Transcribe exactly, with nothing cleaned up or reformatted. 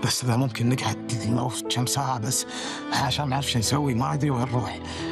بس ده ممكن نقعد في كم ساعة بس عشان ما نعرف شو نسوي، ما أدري وين نروح.